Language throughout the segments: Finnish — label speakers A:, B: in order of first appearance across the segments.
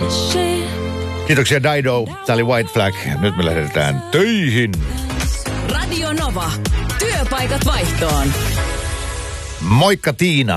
A: Kiitoksia Dido. Tämä oli White Flag. Nyt me lähdetään töihin.
B: Radio Nova. Työpaikat vaihtoon.
A: Moikka Tiina.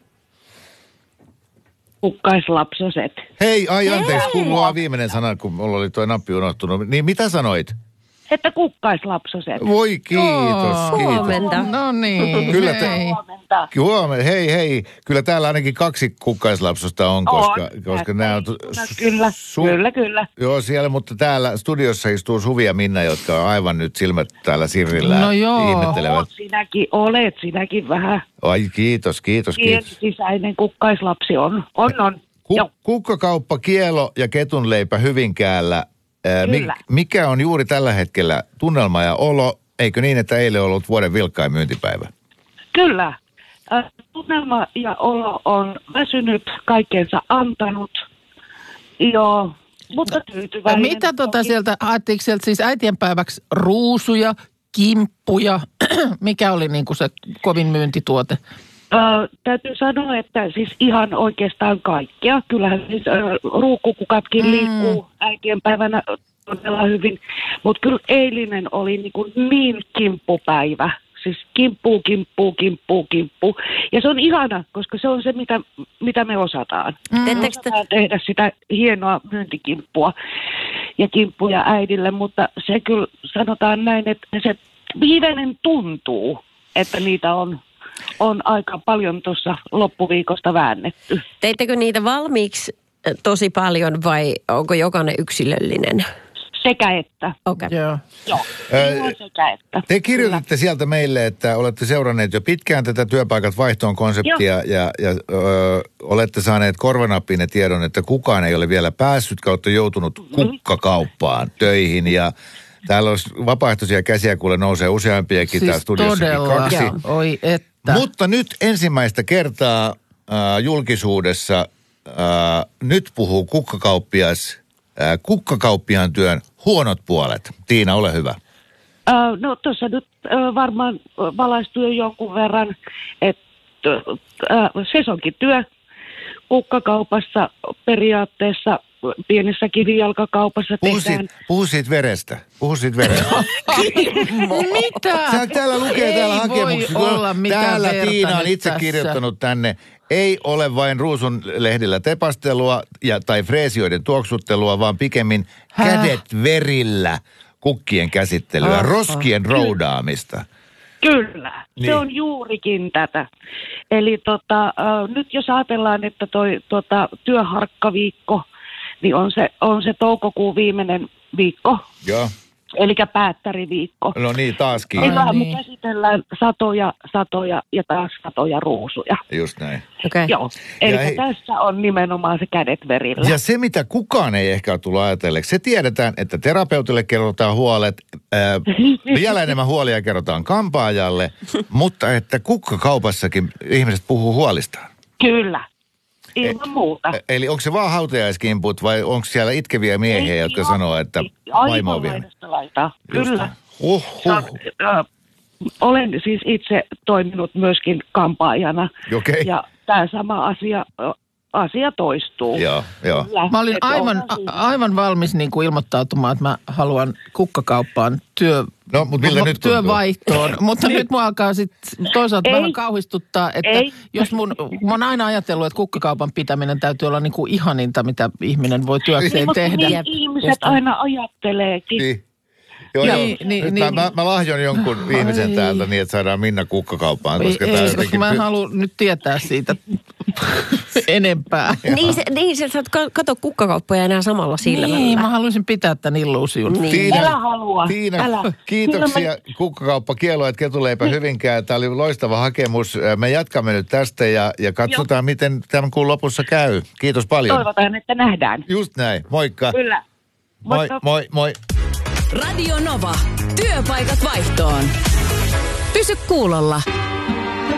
C: Kukkaislapsoset.
A: Hei, anteeksi, kuuluu viimeinen sana, kun mulla oli tuo nappi unohtunut. Niin mitä sanoit?
C: Että kukkaislapsoset.
A: Voi kiitos, kiitos.
D: Huomenta.
E: No niin,
A: Kyllä
C: Huomenta.
A: Huomenta, hei. Kyllä täällä ainakin 2 kukkaislapsosta on, koska nämä on...
C: Kyllä.
A: Joo, siellä, mutta täällä studiossa istuu Suvi ja Minna, jotka on aivan nyt silmät täällä sirrillä.
E: No joo.
A: Ihmettelevät.
C: Olet sinäkin vähän.
A: Ai, kiitos.
C: Sisäinen kukkaislapsi on.
A: Kukkakauppa, Kielo ja Ketunleipä Hyvinkäällä.
C: Kyllä.
A: Mikä on juuri tällä hetkellä tunnelma ja olo? Eikö niin, että eilen on ollut vuoden vilkkain myyntipäivä?
C: Kyllä. Tunnelma ja olo on väsynyt, kaikkeensa antanut. Joo, mutta tyytyväinen.
E: Mitä sieltä, haettiinko sieltä siis äitienpäiväksi ruusuja, kimppuja? Mikä oli niinku se kovin myyntituote?
C: Täytyy sanoa, että siis ihan oikeastaan kaikkea. Kyllähän siis ruukkukukatkin liikkuu äitienpäivänä todella hyvin. Mutta kyllä eilinen oli niin kimppupäivä. Siis kimppu. Ja se on ihana, koska se on se, mitä me osataan. Me osataan tehdä sitä hienoa myyntikimppua ja kimppuja äidille, mutta se kyllä sanotaan näin, että se viimeinen tuntuu, että niitä on aika paljon tuossa loppuviikosta väännetty.
D: Teittekö niitä valmiiksi tosi paljon vai onko jokainen yksilöllinen?
C: Sekä että.
D: Okei.
E: Joo.
C: Joo, sekä että.
A: Te kirjoititte sieltä meille, että olette seuranneet jo pitkään tätä työpaikat vaihtoon konseptia ja olette saaneet korvanappiin ne tiedon, että kukaan ei ole vielä päässyt kautta joutunut kukkakauppaan töihin ja täällä olisi vapaaehtoisia käsiä, kuule nousee useampiakin
E: siis
A: täällä studiossakin
E: todella.
A: 2.
E: Oi että.
A: Mutta nyt ensimmäistä kertaa julkisuudessa nyt puhuu kukkakauppiaan työn huonot puolet. Tiina, ole hyvä.
C: No tuossa nyt varmaan valaistuu jo jonkun verran, että sesonkityö kukkakaupassa periaatteessa pienessä kivijalkakaupassa tehdään.
A: Puhu siitä verestä.
E: Mitä?
A: Täällä lukee täällä hakemuksessa. Täällä Tiina on itse
E: tässä
A: kirjoittanut tänne. Ei ole vain ruusun lehdillä tepastelua tai freesioiden tuoksuttelua, vaan pikemmin kädet verillä kukkien käsittelyä, roskien roudaamista.
C: Kyllä,
A: niin.
C: Se on juurikin tätä. Eli nyt jos ajatellaan, että työharkkaviikko, niin on se toukokuun viimeinen viikko.
A: Joo.
C: Eli päättäriviikko.
A: No niin, taaskin.
C: Eli me käsitellään satoja ja taas satoja ruusuja.
A: Just näin.
D: Okay.
C: Joo, eli tässä on nimenomaan se kädet verillä.
A: Ja se, mitä kukaan ei ehkä ole tullut ajatelleeksi, se tiedetään, että terapeutille kerrotaan huolet, vielä enemmän huolia kerrotaan kampaajalle, mutta että kukkakaupassakin ihmiset puhuu huolistaan.
C: Kyllä. Ilman muuta.
A: Eli onko se vaan hautajaiskimput vai onko siellä itkeviä miehiä, jotka sanoo, että vaimo on vielä?
C: Kyllä. Olen siis itse toiminut myöskin kampaajana.
A: Okay.
C: Ja tämä sama asia toistuu.
A: Joo.
E: Mä olin aivan valmis niin kuin ilmoittautumaan, että mä haluan kukkakauppaan työvaihtoon. Mutta nyt mua alkaa sitten toisaalta vähän kauhistuttaa, että jos mä oon aina ajatellut, että kukkakaupan pitäminen täytyy olla niin kuin ihaninta, mitä ihminen voi työkseen tehdä.
C: Niin ihmiset aina ajatteleekin.
A: Niin. Joo. Mä lahjon jonkun ihmisen täältä niin, että saadaan Minna kukkakauppaan.
E: Koska mä en halua nyt tietää siitä enempää.
D: Niin sä saat kato kukkakauppoja enää samalla silmällä.
E: Niin, mä haluaisin pitää tämän illuusion.
D: Niin.
C: Älä halua.
A: Tiina, kiitoksia kukkakauppa Kielo, että Ketuleipä Hyvinkään. Tämä oli loistava hakemus. Me jatkamme nyt tästä ja katsotaan, miten tämän kuun lopussa käy. Kiitos paljon.
C: Toivotaan, että nähdään.
A: Just näin. Moikka.
C: Kyllä.
A: Moi.
B: Radio Nova. Työpaikat vaihtoon. Pysy kuulolla.